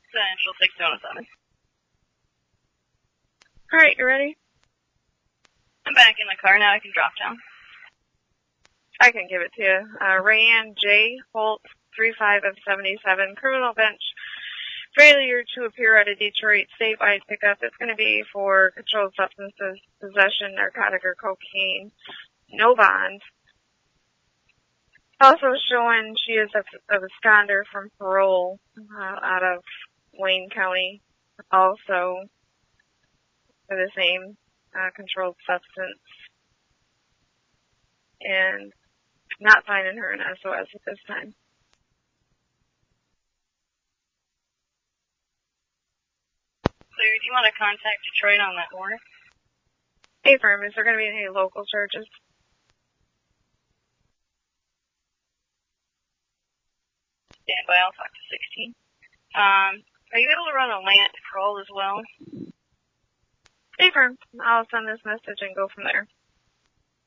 Central 6107. Alright, you ready? I'm back in the car now. I can drop down. I can give it to you. Rayanne J. Holt, 35 of 77, criminal bench. Failure to appear at a Detroit statewide pickup. It's going to be for controlled substances, possession, narcotic, or cocaine. No bond. Also showing she is a absconder from parole out of Wayne County. Also for the same controlled substance. And not finding her in SOS at this time. Clear. Do you want to contact Detroit on that warrant? Hey, firm, is there going to be any local charges? Stand by, I'll talk to 16. Are you able to run a land patrol as well? Hey, firm, I'll send this message and go from there.